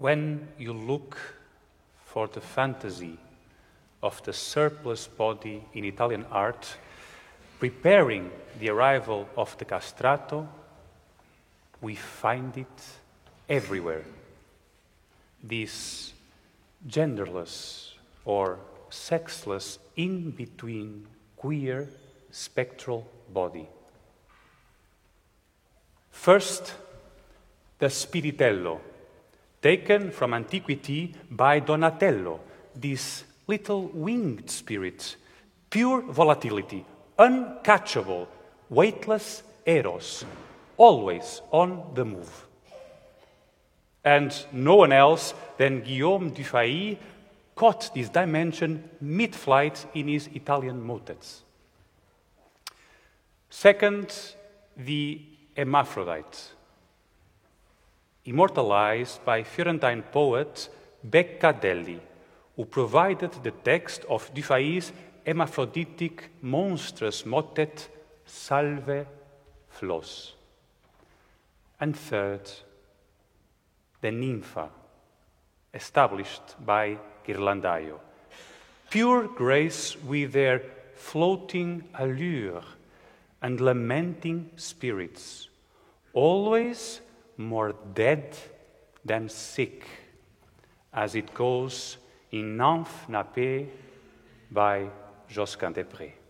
When you look for the fantasy of the surplus body in Italian art, preparing the arrival of the castrato, we find it everywhere. This genderless or sexless in-between queer spectral body. First, the spiritello, taken from antiquity by Donatello, this little winged spirit, pure volatility, uncatchable, weightless eros, always on the move. And no one else than Guillaume Dufay caught this dimension mid-flight in his Italian motets. Second, the hermaphrodite, immortalized by Fiorentine poet Beccadelli, who provided the text of Dufay's hermaphroditic monstrous motet Salve Flos. And third, the nympha, established by Ghirlandaio. Pure grace with their floating allure and lamenting spirits, always more dead than sick, as it goes in Nymphe Nappée by Josquin des Prés.